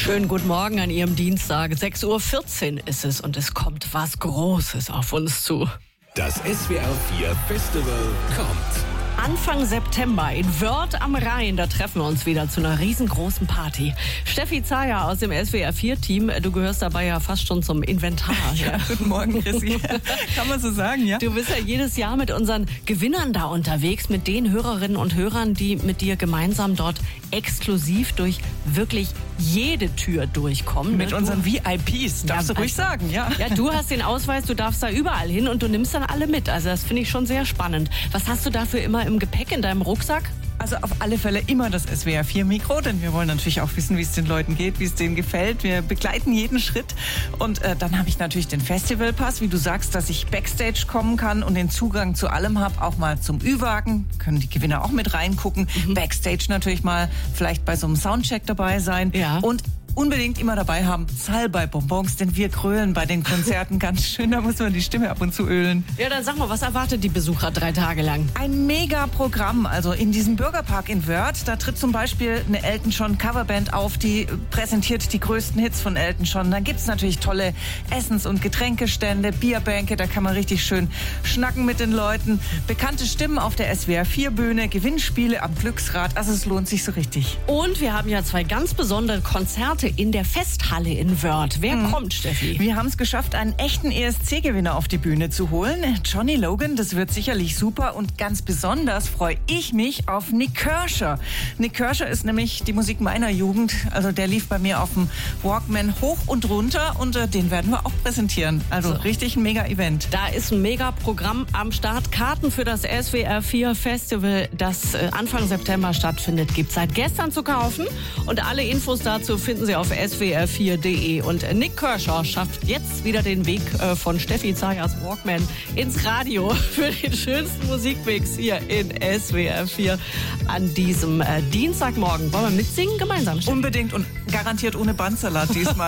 Schönen guten Morgen an Ihrem Dienstag. 6:14 Uhr ist es und es kommt was Großes auf uns zu. Das SWR 4 Festival kommt. Anfang September in Wörth am Rhein, da treffen wir uns wieder zu einer riesengroßen Party. Steffi Zayer aus dem SWR 4-Team, du gehörst dabei ja fast schon zum Inventar. Ja, guten Morgen, Chrissy. Kann man so sagen, ja? Du bist ja jedes Jahr mit unseren Gewinnern da unterwegs, mit den Hörerinnen und Hörern, die mit dir gemeinsam dort exklusiv durch wirklich jede Tür durchkommen. Mit unseren VIPs, darfst du ruhig sagen, ja? Ja, du hast den Ausweis, du darfst da überall hin und du nimmst dann alle mit. Also das finde ich schon sehr spannend. Was hast du dafür immer im Gepäck in deinem Rucksack? Also auf alle Fälle immer das SWR 4 Mikro, denn wir wollen natürlich auch wissen, wie es den Leuten geht, wie es denen gefällt. Wir begleiten jeden Schritt und dann habe ich natürlich den Festivalpass, wie du sagst, dass ich Backstage kommen kann und den Zugang zu allem habe, auch mal zum Ü-Wagen, können die Gewinner auch mit reingucken. Backstage natürlich mal vielleicht bei so einem Soundcheck dabei sein. Ja. Und unbedingt immer dabei haben Salbei-Bonbons, denn wir grölen bei den Konzerten ganz schön. Da muss man die Stimme ab und zu ölen. Ja, dann sag mal, was erwartet die Besucher 3 Tage lang? Ein Mega-Programm, also in diesem Bürgerpark in Wörth. Da tritt zum Beispiel eine Elton John Coverband auf, die präsentiert die größten Hits von Elton John. Dann gibt's natürlich tolle Essens- und Getränkestände, Bierbänke, da kann man richtig schön schnacken mit den Leuten. Bekannte Stimmen auf der SWR 4 Bühne, Gewinnspiele am Glücksrad, also es lohnt sich so richtig. Und wir haben ja 2 ganz besondere Konzerte in der Festhalle in Wörth. Wer kommt, Steffi? Wir haben es geschafft, einen echten ESC-Gewinner auf die Bühne zu holen. Johnny Logan, das wird sicherlich super. Und ganz besonders freue ich mich auf Nik Kershaw. Nik Kershaw ist nämlich die Musik meiner Jugend. Also der lief bei mir auf dem Walkman hoch und runter und den werden wir auch präsentieren. Also richtig ein Mega-Event. Da ist ein Mega-Programm am Start. Karten für das SWR 4 Festival, das Anfang September stattfindet, gibt es seit gestern zu kaufen. Und alle Infos dazu finden Sie auf swr4.de. Und Nik Kershaw schafft jetzt wieder den Weg von Steffi Zayers Walkman ins Radio für den schönsten Musikmix hier in SWR 4 an diesem Dienstagmorgen. Wollen wir mitsingen gemeinsam, Steffi? Unbedingt und garantiert ohne Bandsalat diesmal.